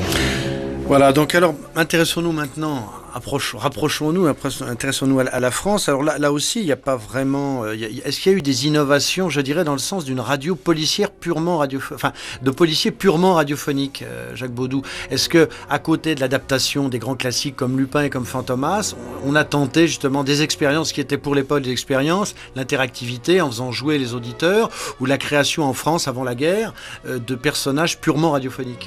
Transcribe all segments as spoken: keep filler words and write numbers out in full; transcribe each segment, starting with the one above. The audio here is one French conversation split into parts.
Voilà, donc alors intéressons-nous maintenant, approche, rapprochons-nous, intéressons-nous à, à la France. Alors là, là aussi, il n'y a pas vraiment... Euh, y a, est-ce qu'il y a eu des innovations, je dirais, dans le sens d'une radio policière purement radio, enfin, de policiers purement radiophoniques, euh, Jacques Baudou? Est-ce que, à côté de l'adaptation des grands classiques comme Lupin et comme Fantomas, on, on a tenté justement des expériences qui étaient pour l'époque des expériences, l'interactivité en faisant jouer les auditeurs, ou la création en France, avant la guerre, euh, de personnages purement radiophoniques?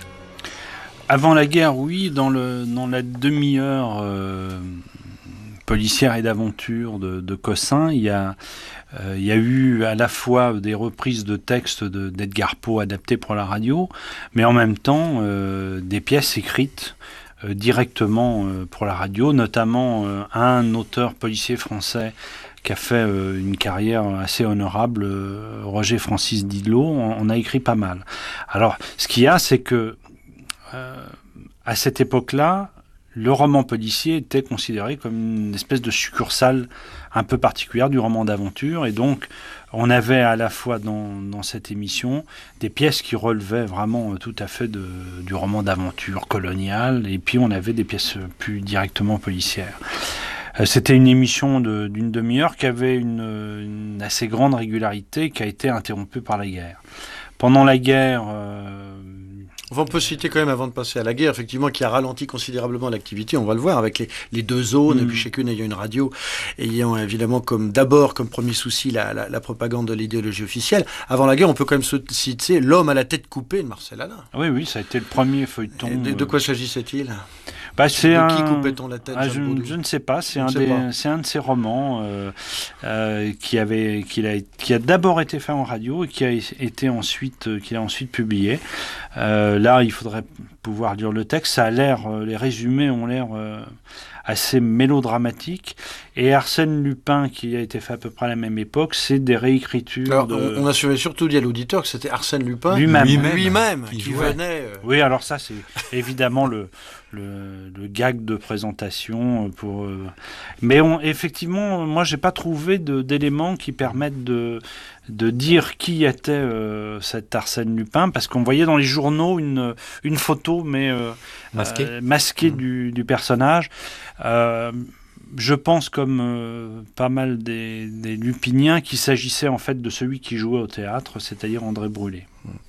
Avant la guerre, oui, dans, le, dans la demi-heure euh, policière et d'aventure de, de Cossin, il y, a, euh, il y a eu à la fois des reprises de textes de, d'Edgar Poe adaptés pour la radio, mais en même temps euh, des pièces écrites euh, directement euh, pour la radio, notamment euh, un auteur policier français qui a fait euh, une carrière assez honorable, euh, Roger Francis Didlot, on, on a écrit pas mal. Alors, ce qu'il y a, c'est que Euh, à cette époque-là, le roman policier était considéré comme une espèce de succursale un peu particulière du roman d'aventure, et donc on avait à la fois dans, dans cette émission des pièces qui relevaient vraiment tout à fait de, du roman d'aventure colonial, et puis on avait des pièces plus directement policières. Euh, c'était une émission de, d'une demi-heure qui avait une, une assez grande régularité, qui a été interrompue par la guerre. Pendant la guerre... Euh, Enfin, on peut citer quand même, avant de passer à la guerre, effectivement, qui a ralenti considérablement l'activité, on va le voir, avec les, les deux zones, mmh. et puis chacune ayant une radio, ayant évidemment comme d'abord comme premier souci la, la, la propagande de l'idéologie officielle. Avant la guerre, on peut quand même citer L'homme à la tête coupée de Marcel Alain. Oui, oui, ça a été le premier feuilleton. De, de quoi s'agissait-il? Bah, c'est de un... qui coupait-on la tête? ah, je, je ne sais pas, c'est, un, sais des, pas. c'est un de ses romans euh, euh, qui, avait, qui, a, qui a d'abord été fait en radio et qui a, été ensuite, euh, qu'il a ensuite publié. Euh, là, il faudrait pouvoir lire le texte. Ça a l'air, euh, les résumés ont l'air euh, assez mélodramatiques. Et Arsène Lupin, qui a été fait à peu près à la même époque, c'est des réécritures. Alors, de... on, on a surtout dit à l'auditeur que c'était Arsène Lupin lui-même, lui-même, lui-même qui, qui venait. Euh... Oui, alors ça, c'est évidemment le, le, le gag de présentation. Pour, euh... Mais on, effectivement, moi, j'ai pas trouvé de, d'éléments qui permettent de, de dire qui était euh, cet Arsène Lupin, parce qu'on voyait dans les journaux une, une photo, mais euh, masquée, euh, masquée mmh. du, du personnage. Euh, Je pense, comme euh, pas mal des, des Lupiniens, qu'il s'agissait en fait de celui qui jouait au théâtre, c'est-à-dire André Brûlé.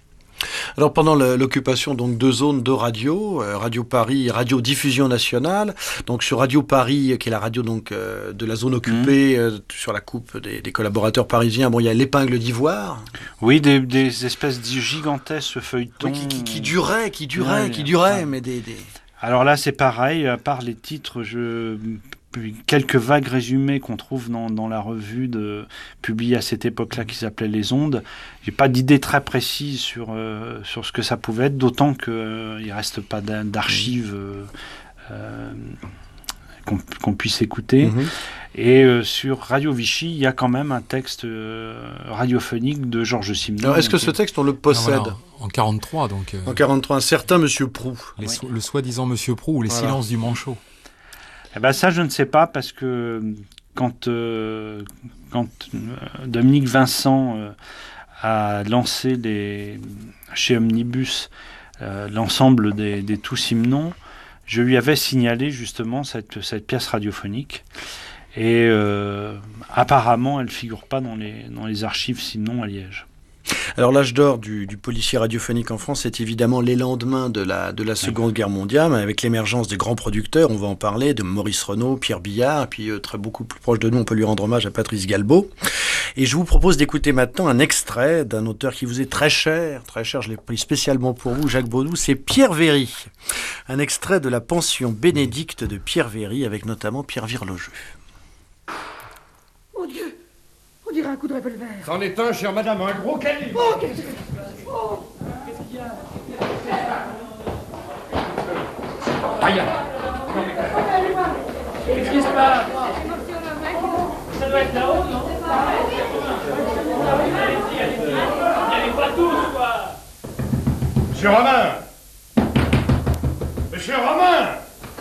Alors pendant le, l'occupation donc deux zones de radio, euh, Radio Paris, Radio Diffusion Nationale. Donc sur Radio Paris, qui est la radio donc euh, de la zone occupée, mmh. euh, sur la coupe des, des collaborateurs parisiens. Bon, il y a l'Épingle d'Ivoire. Oui, des, des espèces de gigantesques feuilletons oui, qui, qui, qui duraient, qui duraient, ouais, qui duraient, ouais. mais des, des. Alors là, c'est pareil. À part les titres, je quelques vagues résumés qu'on trouve dans, dans la revue de, publiée à cette époque-là qui s'appelait Les Ondes. J'ai pas d'idée très précise sur, euh, sur ce que ça pouvait être, d'autant qu'il euh, ne reste pas d'archives euh, euh, qu'on, qu'on puisse écouter. Mm-hmm. Et euh, sur Radio Vichy, il y a quand même un texte euh, radiophonique de Georges Simenon. Alors, est-ce que ce texte, on le possède? Ah, voilà. En quarante-trois, donc. Euh, en quarante-trois, un certain Monsieur Proulx. Les so- le soi-disant Monsieur Proulx ou les voilà. Silences du Manchot. Eh ben ça, je ne sais pas, parce que quand, euh, quand euh, Dominique Vincent euh, a lancé les, chez Omnibus euh, l'ensemble des, des Tout Simenon, je lui avais signalé justement cette, cette pièce radiophonique. Et euh, apparemment, elle ne figure pas dans les, dans les archives Simenon à Liège. Alors l'âge d'or du, du policier radiophonique en France, c'est évidemment les lendemains de la, de la Seconde Guerre mondiale, avec l'émergence des grands producteurs, on va en parler, de Maurice Renaud, Pierre Billard, et puis euh, très beaucoup plus proche de nous, on peut lui rendre hommage à Patrice Galbaud. Et je vous propose d'écouter maintenant un extrait d'un auteur qui vous est très cher, très cher, je l'ai pris spécialement pour vous, Jacques Baudou, c'est Pierre Véry. Un extrait de la Pension Bénédicte de Pierre Véry, avec notamment Pierre Virlogeux. Oh Dieu! On dirait un coup de revolver. C'en est un, chère madame, un gros calibre. Oh, qu'est-ce que... Oh. Qu'est-ce qu'il y a? Aïe. Qu'est-ce qui se passe? Ça doit être là-haut, non? Allez-y, allez-y. N'y allez pas tous, quoi. Monsieur Romain. Monsieur Romain.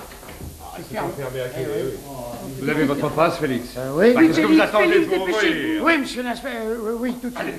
Vous avez votre passe, Félix? euh, Oui, bah, oui, qu'est-ce Félix, que vous attendez Félix, pour ouvrir? Oui, monsieur l'inspecteur, euh, oui, tout de suite.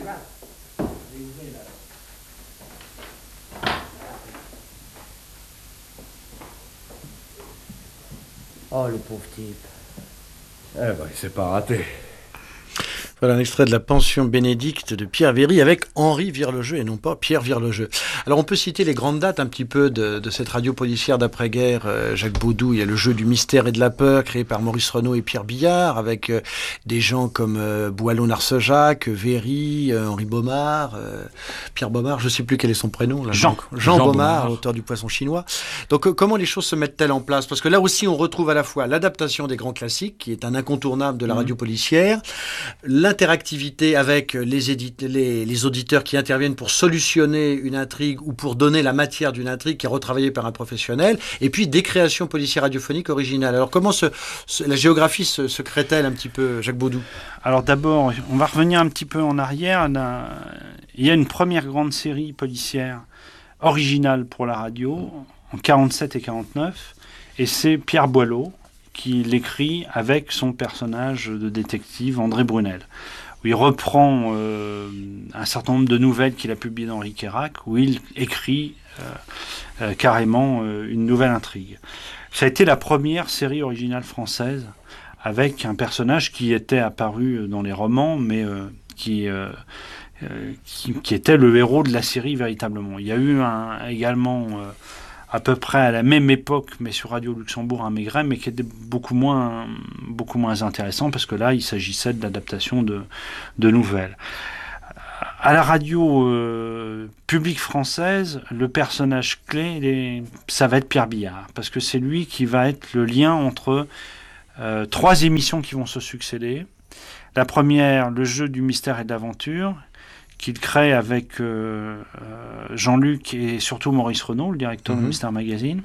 Oh, le pauvre type. Eh ben, il s'est pas raté. Voilà un extrait de La Pension Bénédicte de Pierre Véry avec Henri Virlogeux et non pas Pierre Virlogeux. Alors on peut citer les grandes dates un petit peu de, de cette radio policière d'après-guerre. Euh, Jacques Baudou, il y a le jeu du mystère et de la peur créé par Maurice Renaud et Pierre Billard avec euh, des gens comme euh, Boileau-Narcejac, Véry, euh, Henri Baumard, euh, Pierre Baumard, je ne sais plus quel est son prénom. Là, Jean. Jean, Jean Baumard, Baumard, auteur du Poisson chinois. Donc euh, comment les choses se mettent-elles en place? Parce que là aussi on retrouve à la fois l'adaptation des grands classiques qui est un incontournable de la radio policière, l'interactivité avec les, édite- les, les auditeurs qui interviennent pour solutionner une intrigue ou pour donner la matière d'une intrigue qui est retravaillée par un professionnel, et puis des créations policières radiophoniques originales. Alors comment se, se, la géographie se, se crée-t-elle un petit peu, Jacques Baudou? Alors d'abord, on va revenir un petit peu en arrière. Il y a une première grande série policière originale pour la radio en quarante-sept et quarante-neuf, et c'est Pierre Boileau qui l'écrit avec son personnage de détective André Brunel, où il reprend euh, un certain nombre de nouvelles qu'il a publiées dans Henri Queyrac, où il écrit euh, euh, carrément euh, une nouvelle intrigue. Ça a été la première série originale française avec un personnage qui était apparu dans les romans, mais euh, qui, euh, euh, qui, qui était le héros de la série véritablement. Il y a eu un, également... Euh, à peu près à la même époque, mais sur Radio Luxembourg, un Maigret, mais qui était beaucoup moins, beaucoup moins intéressant, parce que là, il s'agissait de l'adaptation de, de nouvelles. À la radio euh, publique française, le personnage clé, les, ça va être Pierre Billard, parce que c'est lui qui va être le lien entre euh, trois émissions qui vont se succéder. La première, le jeu du mystère et de l'aventure, qu'il crée avec euh, Jean-Luc et surtout Maurice Renaud, le directeur mmh. de Mystère Magazine,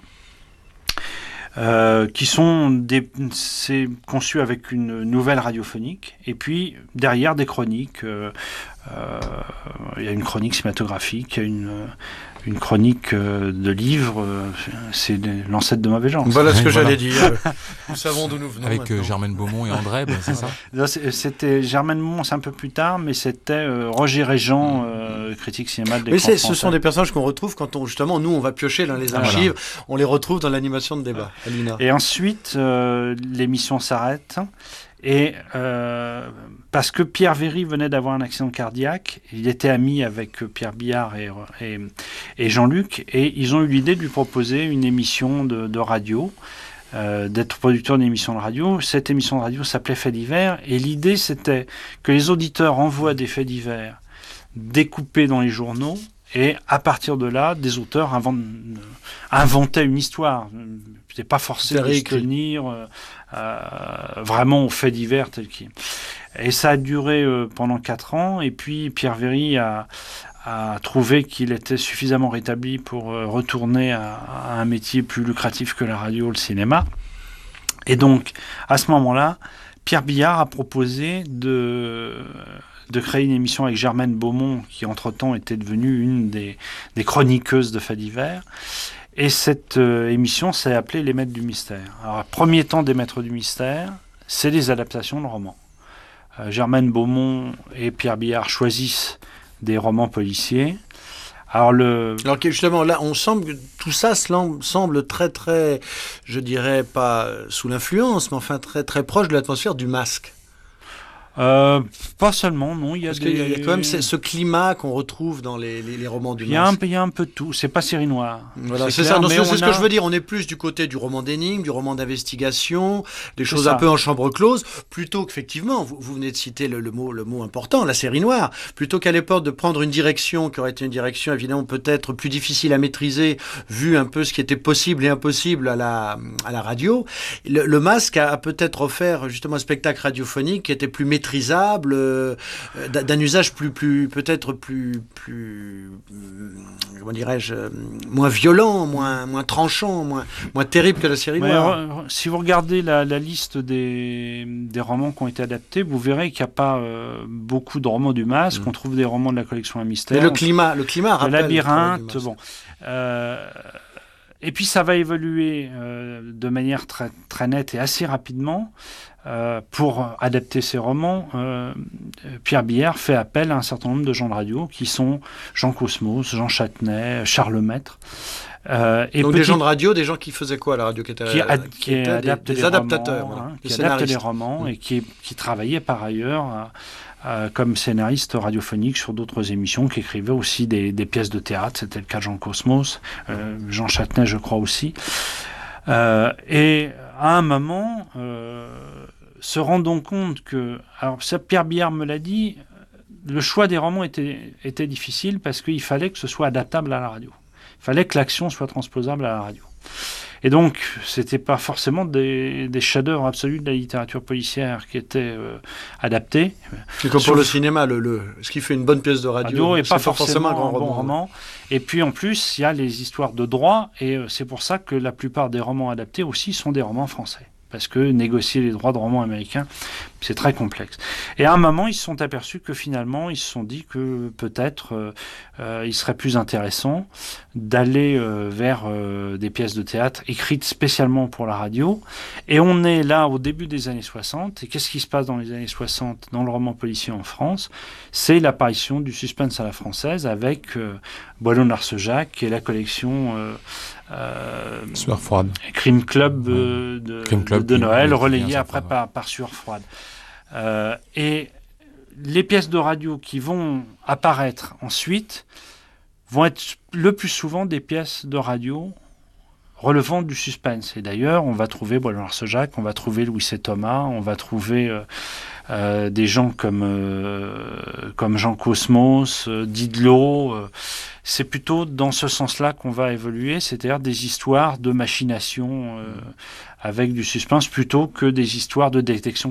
euh, qui sont des, c'est conçu avec une nouvelle radiophonique, et puis derrière des chroniques. Euh, euh, il y a une chronique cinématographique, il y a une, une chronique euh, de livres, euh, c'est l'ancêtre de Mauvais Genre. Voilà ce que voilà. j'allais dire. Nous savons d'où nous venons. Avec euh, Germaine Beaumont et André, ben, c'est ça. Là, c'était Germaine Beaumont, c'est un peu plus tard, mais c'était euh, Roger Régent, euh, critique cinéma de l'écran français. Mais c'est, ce sont des personnages qu'on retrouve quand on, justement, nous, on va piocher dans les archives, voilà. On les retrouve dans l'animation de débat. Alina. Et ensuite, euh, l'émission s'arrête. Et euh, parce que Pierre Véry venait d'avoir un accident cardiaque, il était ami avec Pierre Billard et, et, et Jean-Luc, et ils ont eu l'idée de lui proposer une émission de, de radio, euh, d'être producteur d'une émission de radio. Cette émission de radio s'appelait Faits divers, et l'idée c'était que les auditeurs envoient des faits divers découpés dans les journaux, et à partir de là, des auteurs inventent, inventaient une histoire. C'était pas forcé de se tenir euh, euh, vraiment aux faits divers tels qu'ils. Et ça a duré euh, pendant quatre ans. Et puis Pierre Véry a, a trouvé qu'il était suffisamment rétabli pour euh, retourner à, à un métier plus lucratif que la radio, le cinéma. Et donc, à ce moment-là, Pierre Billard a proposé de... de créer une émission avec Germaine Beaumont, qui entre-temps était devenue une des, des chroniqueuses de faits divers. Et cette euh, émission s'est appelée Les Maîtres du Mystère. Alors, premier temps des Maîtres du Mystère, c'est des adaptations de romans. Euh, Germaine Beaumont et Pierre Billard choisissent des romans policiers. Alors, le... Alors justement, là, on semble que tout ça semble très, très, je dirais pas sous l'influence, mais enfin très, très proche de l'atmosphère du Masque. Euh, pas seulement, non. Il y a Parce des... qu'il y a quand même ce climat qu'on retrouve dans les, les, les romans du il y, a Masque. un, il y a un peu de tout. C'est pas série noire. Voilà, c'est, c'est ça. Non, c'est, c'est ce a... que je veux dire. On est plus du côté du roman d'énigmes, du roman d'investigation, des choses ça. un peu en chambre close, plutôt qu'effectivement, vous, vous venez de citer le, le, mot, le mot important, la série noire, plutôt qu'à l'époque de prendre une direction qui aurait été une direction évidemment peut-être plus difficile à maîtriser, vu un peu ce qui était possible et impossible à la, à la radio. Le, le Masque a, a peut-être offert justement un spectacle radiophonique qui était plus maîtrisable, Euh, d'un usage plus, plus peut-être plus, plus comment dirais-je, euh, moins violent, moins, moins tranchant, moins, moins terrible que la série Mais noire. re, si vous regardez la, la liste des, des romans qui ont été adaptés, vous verrez qu'il n'y a pas euh, beaucoup de romans du Masque. Mmh. On trouve des romans de la collection Un Mystère. Mais le climat, le climat rappelle le labyrinthe, bon. Euh, et puis ça va évoluer euh, de manière très, très nette et assez rapidement. Euh, pour adapter ces romans, euh, Pierre Billère fait appel à un certain nombre de gens de radio qui sont Jean Cosmos, Jean Châtenay, Charles Lemaître. Euh, et Donc petit... des gens de radio, des gens qui faisaient quoi à la radio, qui étaient, qui, ad, qui, qui étaient adaptent des, des des adaptateurs, romans, voilà, hein, des qui scénaristes. adaptent les romans mmh. et qui, qui travaillaient par ailleurs à, à, comme scénariste radiophonique sur d'autres émissions, qui écrivaient aussi des, des pièces de théâtre. C'était le cas de Jean Cosmos, euh, Jean Châtenay, je crois aussi. Euh, et à un moment, euh, se rendant compte que, alors ça, Pierre Billard me l'a dit, le choix des romans était, était difficile parce qu'il fallait que ce soit adaptable à la radio. Il fallait que l'action soit transposable à la radio. Et donc, c'était pas forcément des, des chefs-d'œuvre absolus de la littérature policière qui étaient euh, adaptés. C'est comme pour le cinéma, le, le, ce qui fait une bonne pièce de radio, radio et pas, pas forcément, forcément un, grand un bon roman. roman. Et puis en plus, il y a les histoires de droit, et euh, c'est pour ça que la plupart des romans adaptés aussi sont des romans français. Parce que négocier les droits de romans américains, c'est très complexe. Et à un moment, ils se sont aperçus que finalement, ils se sont dit que peut-être euh, euh, il serait plus intéressant d'aller euh, vers euh, des pièces de théâtre écrites spécialement pour la radio. Et on est là au début des années soixante. Et qu'est-ce qui se passe dans les années soixante dans le roman policier en France ? C'est l'apparition du suspense à la française avec euh, Boileau-Narcejac et la collection... Euh, Euh, Sueur froide. Crime Club, euh, de, Crime Club de, de Noël, relayé après froide, par, par Sueur froide. Euh, et les pièces de radio qui vont apparaître ensuite vont être le plus souvent des pièces de radio relevant du suspense. Et d'ailleurs, on va trouver Boileau-Narcejac, on va trouver Louis C. Thomas, on va trouver euh, euh, des gens comme, euh, comme Jean Cosmos, euh, Didelot. Euh, c'est plutôt dans ce sens-là qu'on va évoluer, c'est-à-dire des histoires de machination euh, avec du suspense plutôt que des histoires de détection